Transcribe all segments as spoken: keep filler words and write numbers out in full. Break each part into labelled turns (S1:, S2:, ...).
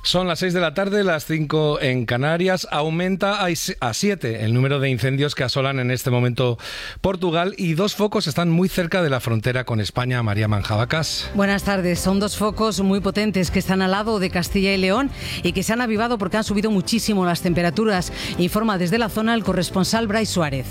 S1: Son las seis de la tarde, las cinco en Canarias. Aumenta a siete el número de incendios que asolan en este momento Portugal y dos focos están muy cerca de la frontera con España. María Manjabacas.
S2: Buenas tardes. Son dos focos muy potentes que están al lado de Castilla y León y que se han avivado porque han subido muchísimo las temperaturas. Informa desde la zona el corresponsal Brais Suárez.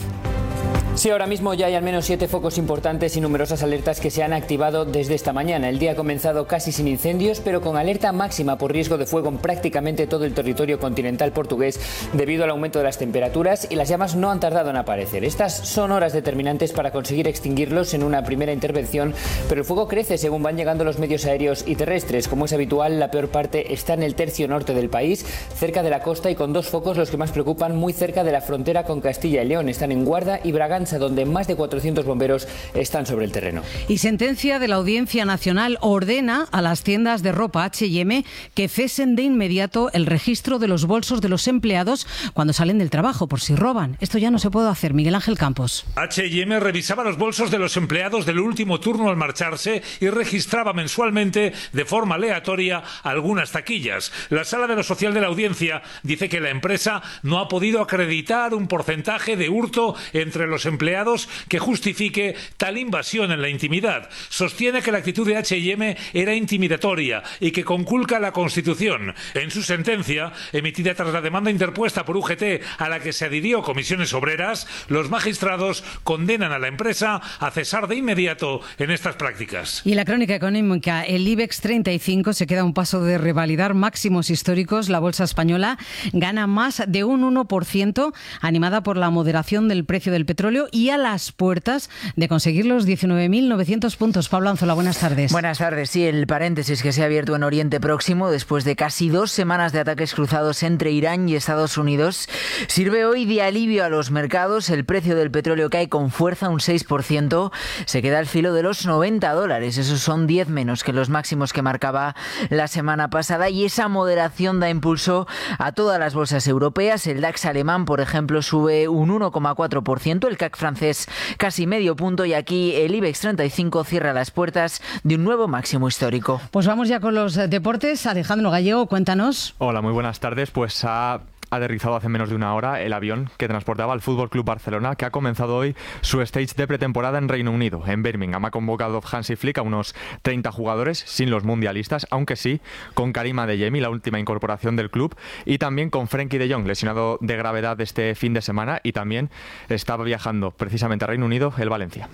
S3: Sí, ahora mismo ya hay al menos siete focos importantes y numerosas alertas que se han activado desde esta mañana. El día ha comenzado casi sin incendios, pero con alerta máxima por riesgo de fuego en prácticamente todo el territorio continental portugués debido al aumento de las temperaturas, y las llamas no han tardado en aparecer. Estas son horas determinantes para conseguir extinguirlos en una primera intervención, pero el fuego crece según van llegando los medios aéreos y terrestres. Como es habitual, la peor parte está en el tercio norte del país, cerca de la costa, y con dos focos, los que más preocupan, muy cerca de la frontera con Castilla y León. Están en Guarda y Braganza, donde más de cuatrocientos bomberos están sobre el terreno.
S2: Y sentencia de la Audiencia Nacional ordena a las tiendas de ropa H y M que cesen de inmediato el registro de los bolsos de los empleados cuando salen del trabajo, por si roban. Esto ya no se puede hacer. Miguel Ángel Campos.
S4: H y M revisaba los bolsos de los empleados del último turno al marcharse y registraba mensualmente de forma aleatoria algunas taquillas. La Sala de lo Social de la Audiencia dice que la empresa no ha podido acreditar un porcentaje de hurto entre los empleados empleados que justifique tal invasión en la intimidad. Sostiene que la actitud de H y M era intimidatoria y que conculca la Constitución. En su sentencia, emitida tras la demanda interpuesta por U G T a la que se adhirió Comisiones Obreras, los magistrados condenan a la empresa a cesar de inmediato en estas prácticas.
S2: Y la crónica económica, el IBEX treinta y cinco se queda a un paso de revalidar máximos históricos. La bolsa española gana más de un uno por ciento, animada por la moderación del precio del petróleo y a las puertas de conseguir los diecinueve mil novecientos puntos. Pablo Anzola, buenas tardes.
S5: Buenas tardes. Sí, el paréntesis que se ha abierto en Oriente Próximo después de casi dos semanas de ataques cruzados entre Irán y Estados Unidos sirve hoy de alivio a los mercados. El precio del petróleo cae con fuerza un seis por ciento. Se queda al filo de los noventa dólares. Esos son diez menos que los máximos que marcaba la semana pasada, y esa moderación da impulso a todas las bolsas europeas. El DAX alemán, por ejemplo, sube un uno coma cuatro por ciento. El C A C francés casi medio punto, y aquí el IBEX treinta y cinco cierra las puertas de un nuevo máximo histórico.
S2: Pues vamos ya con los deportes. Alejandro Gallego, cuéntanos.
S6: Hola, muy buenas tardes. Pues ha aterrizado hace menos de una hora el avión que transportaba al F C Barcelona, que ha comenzado hoy su stage de pretemporada en Reino Unido, en Birmingham. Ha convocado Hansi Flick a unos treinta jugadores, sin los mundialistas, aunque sí con Karim Adeyemi, la última incorporación del club, y también con Frenkie de Jong, lesionado de gravedad este fin de semana, y también estaba viajando precisamente a Reino Unido el Valencia.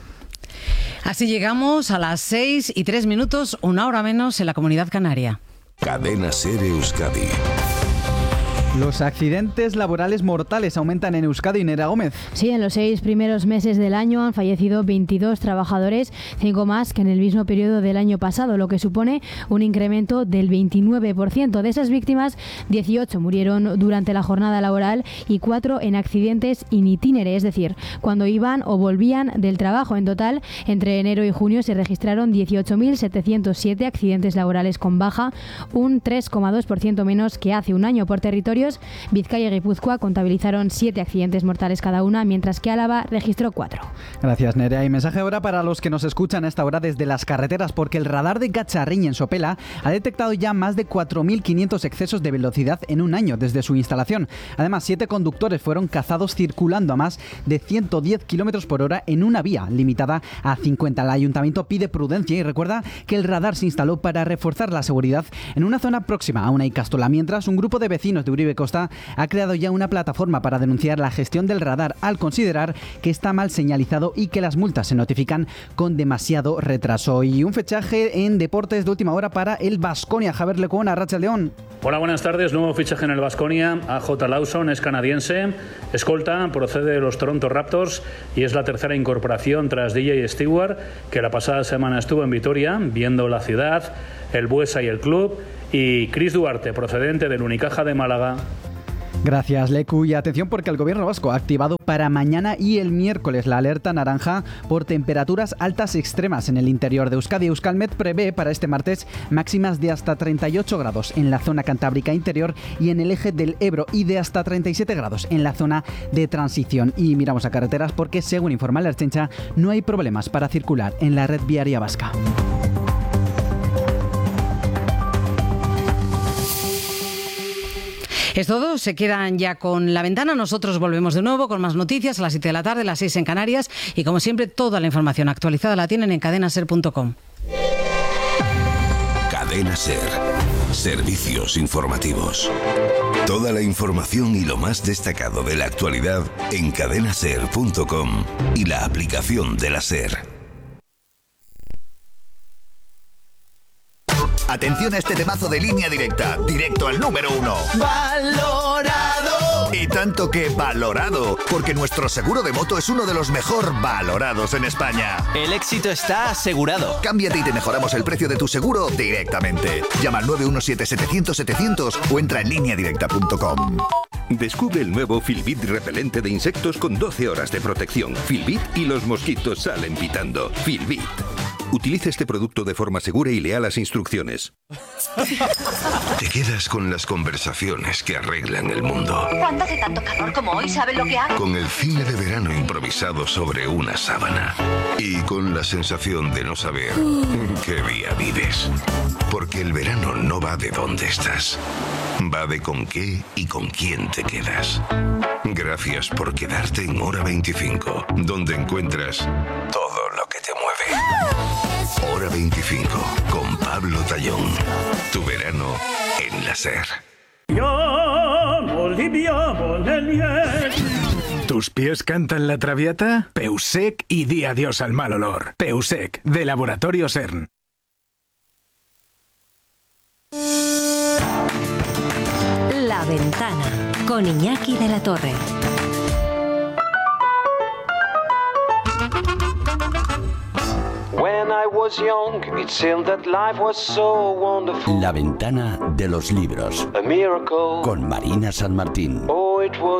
S2: Así llegamos a las seis y tres minutos, una hora menos en la Comunidad Canaria.
S7: Cadena SER Euskadi.
S8: Los accidentes laborales mortales aumentan en Euskadi. Nera Gómez.
S9: Sí, en los seis primeros meses del año han fallecido veintidós trabajadores, cinco más que en el mismo periodo del año pasado, lo que supone un incremento del veintinueve por ciento. De esas víctimas, dieciocho murieron durante la jornada laboral y cuatro en accidentes in itinere, es decir, cuando iban o volvían del trabajo. En total, entre enero y junio se registraron dieciocho mil setecientos siete accidentes laborales con baja, un tres coma dos por ciento menos que hace un año. Por territorio, Vizcaya y Guipúzcoa contabilizaron siete accidentes mortales cada una, mientras que Álava registró cuatro.
S8: Gracias, Nerea. Y mensaje ahora para los que nos escuchan a esta hora desde las carreteras, porque el radar de Cacharriñ, en Sopela, ha detectado ya más de cuatro mil quinientos excesos de velocidad en un año desde su instalación. Además, siete conductores fueron cazados circulando a más de ciento diez kilómetros por hora en una vía limitada a cincuenta. El ayuntamiento pide prudencia y recuerda que el radar se instaló para reforzar la seguridad en una zona próxima a una Ikastola, mientras un grupo de vecinos de Uribe Costa ha creado ya una plataforma para denunciar la gestión del radar al considerar que está mal señalizado y que las multas se notifican con demasiado retraso. Y un fichaje en deportes de última hora para el Baskonia. Javier Lecón, Arratsaldeón.
S10: Hola, buenas tardes. Nuevo fichaje en el Baskonia. A J. Lawson es canadiense, escolta, procede de los Toronto Raptors y es la tercera incorporación tras D J Stewart, que la pasada semana estuvo en Vitoria viendo la ciudad, el Buesa y el club, y Chris Duarte, procedente del Unicaja de Málaga.
S8: Gracias, Lecu. Y atención, porque el gobierno vasco ha activado para mañana y el miércoles la alerta naranja por temperaturas altas extremas en el interior de Euskadi. Euskalmet prevé para este martes máximas de hasta treinta y ocho grados en la zona cantábrica interior y en el eje del Ebro, y de hasta treinta y siete grados en la zona de transición. Y miramos a carreteras porque, según informa la Ertzaintza, no hay problemas para circular en la red viaria vasca.
S2: Es todo, se quedan ya con La Ventana. Nosotros volvemos de nuevo con más noticias a las siete de la tarde, a las seis en Canarias. Y como siempre, toda la información actualizada la tienen en cadena ser punto com.
S7: Cadena Ser. Servicios informativos. Toda la información y lo más destacado de la actualidad en cadena ser punto com y la aplicación de la SER.
S11: Atención a este temazo de Línea Directa, directo al número uno. ¡Valorado! Y tanto que valorado, porque nuestro seguro de moto es uno de los mejor valorados en España.
S12: El éxito está asegurado.
S11: Cámbiate y te mejoramos el precio de tu seguro directamente. Llama al nueve uno siete setecientos setecientos o entra en línea directa punto com.
S13: Descubre el nuevo Filbit repelente de insectos con doce horas de protección. Filbit y los mosquitos salen pitando. Filbit. Utiliza este producto de forma segura y lea las instrucciones.
S7: Te quedas con las conversaciones que arreglan el mundo.
S14: Cuando hace tanto calor como hoy, ¿saben lo que hago?
S7: Con el cine de verano improvisado sobre una sábana. Y con la sensación de no saber qué día vives. Porque el verano no va de dónde estás. Va de con qué y con quién te quedas. Gracias por quedarte en Hora veinticinco, donde encuentras todo lo que te mueve. Hora veinticinco, con Pablo Tallón. Tu verano en la SER.
S15: ¿Tus pies cantan la traviata? Peusec y di adiós al mal olor. Peusec, de Laboratorio CERN.
S16: La Ventana, con Iñaki de la Torre.
S17: La Ventana de los libros, con Marina San Martín.